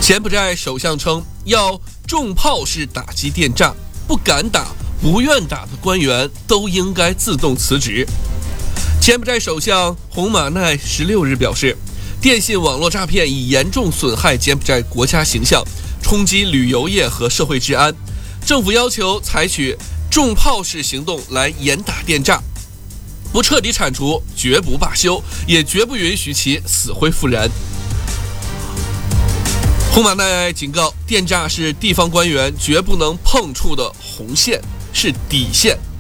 柬埔寨首相称，要重炮式打击电诈，不敢打、不愿打的官员都应该自动辞职。柬埔寨首相洪马奈16日表示，电信网络诈骗已严重损害柬埔寨国家形象，冲击旅游业和社会治安。政府要求采取重炮式行动来严打电诈，不彻底铲除，绝不罢休，也绝不允许其死灰复燃。洪马奈警告，电诈是地方官员绝不能碰触的红线，是底线。